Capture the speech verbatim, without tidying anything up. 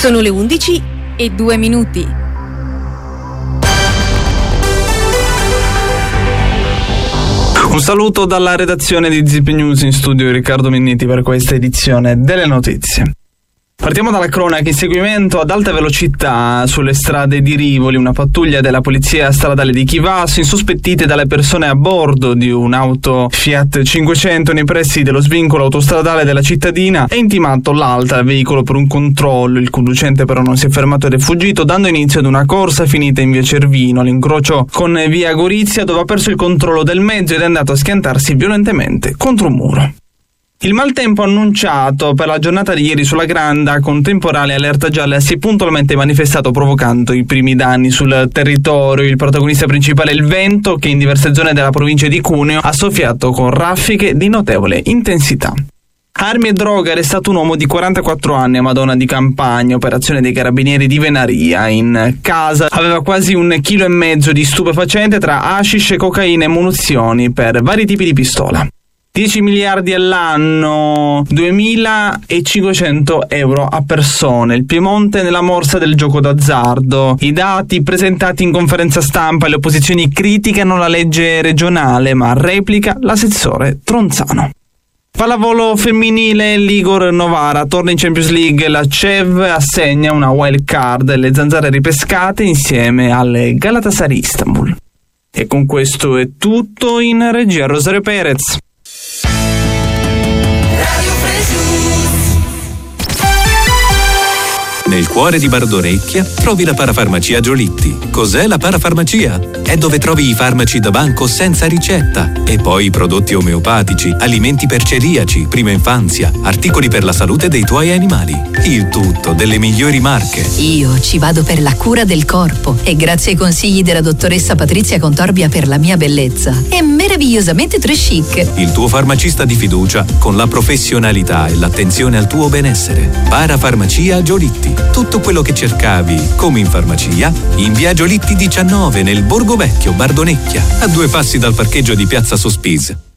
Sono le undici e due minuti. Un saluto dalla redazione di Zip News, in studio Riccardo Minniti per questa edizione delle notizie. Partiamo dalla cronaca. Inseguimento ad alta velocità sulle strade di Rivoli. Una pattuglia della polizia stradale di Chivasso, insospettite dalle persone a bordo di un'auto Fiat cinquecento nei pressi dello svincolo autostradale della cittadina, ha intimato l'alta al veicolo per un controllo. Il conducente però non si è fermato ed è fuggito, dando inizio ad una corsa finita in via Cervino, all'incrocio con via Gorizia, dove ha perso il controllo del mezzo ed è andato a schiantarsi violentemente contro un muro. Il maltempo annunciato per la giornata di ieri sulla Granda, con temporale e allerta gialla, si è puntualmente manifestato, provocando i primi danni sul territorio. Il protagonista principale è il vento, che in diverse zone della provincia di Cuneo ha soffiato con raffiche di notevole intensità. Armi e droga, arrestato un uomo di quarantaquattro anni a Madonna di Campagna, operazione dei carabinieri di Venaria. In casa aveva quasi un chilo e mezzo di stupefacente tra hashish, cocaina e munizioni per vari tipi di pistola. dieci miliardi all'anno, duemilacinquecento euro a persone. Il Piemonte nella morsa del gioco d'azzardo. I dati presentati in conferenza stampa, le opposizioni criticano la legge regionale, ma replica l'assessore Tronzano. Pallavolo femminile, l'Igor Novara torna in Champions League. La C E V assegna una wild card, le zanzare ripescate insieme alle Galatasaray Istanbul. E con questo è tutto. In regia Rosario Perez. Nel cuore di Bardonecchia trovi la Parafarmacia Giolitti. Cos'è la Parafarmacia? È dove trovi i farmaci da banco senza ricetta e poi i prodotti omeopatici, alimenti per celiaci, prima infanzia, articoli per la salute dei tuoi animali. Il tutto delle migliori marche. Io ci vado per la cura del corpo e grazie ai consigli della dottoressa Patrizia Contorbia per la mia bellezza. È meravigliosamente très chic. Il tuo farmacista di fiducia con la professionalità e l'attenzione al tuo benessere. Parafarmacia Giolitti. Tutto quello che cercavi, come in farmacia, in via Giolitti diciannove nel Borgo Vecchio, Bardonecchia, a due passi dal parcheggio di Piazza Sospis.